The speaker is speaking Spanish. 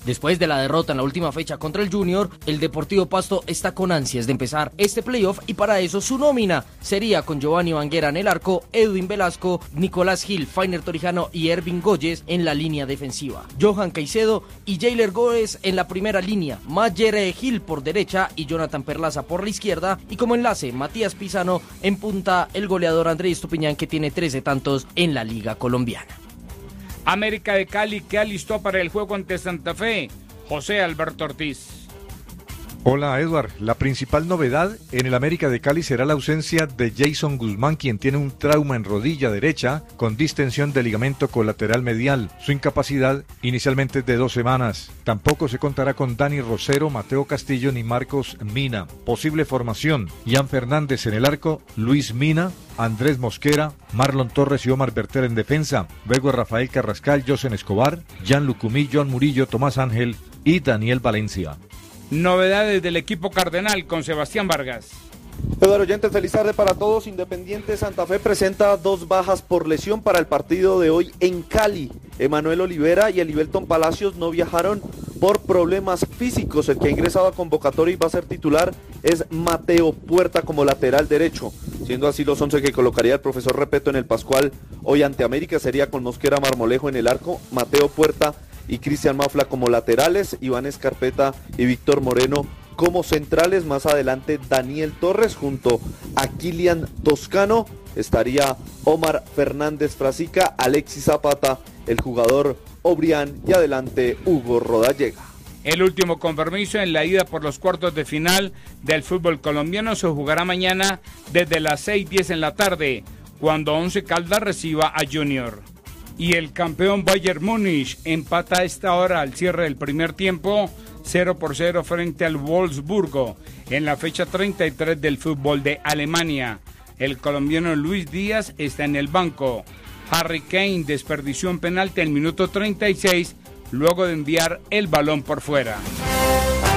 Después de la derrota en la última fecha contra el Junior, el Deportivo Pasto está con ansias de empezar este playoff y para eso su nómina sería con Giovanni Banguera en el arco, Edwin Velasco, Nicolás Gil, Fainer Torijano y Ervin Goyes en la línea defensiva, Johan Caicedo y Jailer Gómez en la primera línea, Mayer Gil por derecha y Jonathan Perlaza por la izquierda, y como enlace Matías Pisano, en punta el goleador Andrés Estupiñán, que tiene 13 tantos en la Liga Colombiana. América de Cali, que alistó para el juego ante Santa Fe, José Alberto Ortiz. Hola Edward, la principal novedad en el América de Cali será la ausencia de Jason Guzmán, quien tiene un trauma en rodilla derecha con distensión del ligamento colateral medial. Su incapacidad inicialmente es de 2 semanas. Tampoco se contará con Dani Rosero, Mateo Castillo ni Marcos Mina. Posible formación: Ian Fernández en el arco, Luis Mina, Andrés Mosquera, Marlon Torres y Omar Bertel en defensa. Luego Rafael Carrascal, Josen Escobar, Jan Lucumí, John Murillo, Tomás Ángel y Daniel Valencia. Novedades del equipo cardenal con Sebastián Vargas. Eduardo Oyentes, feliz tarde para todos. Independiente Santa Fe presenta 2 bajas por lesión para el partido de hoy en Cali. Emanuel Olivera y Elivelton Palacios no viajaron por problemas físicos. El que ha ingresado a convocatoria y va a ser titular es Mateo Puerta como lateral derecho. Siendo así, los 11 que colocaría el profesor Repeto en el Pascual hoy ante América sería con Mosquera Marmolejo en el arco, Mateo Puerta y Cristian Mafla como laterales, Iván Escarpeta y Víctor Moreno como centrales. Más adelante Daniel Torres junto a Kilian Toscano, estaría Omar Fernández Frasica, Alexis Zapata, el jugador Obrián y adelante Hugo Rodallega. El último compromiso en la ida por los cuartos de final del fútbol colombiano se jugará mañana desde las 6:10 en la tarde, cuando Once Caldas reciba a Junior. Y el campeón Bayern Múnich empata a esta hora al cierre del primer tiempo 0-0 frente al Wolfsburgo en la fecha 33 del fútbol de Alemania. El colombiano Luis Díaz está en el banco. Harry Kane desperdició un penalti al minuto 36 luego de enviar el balón por fuera.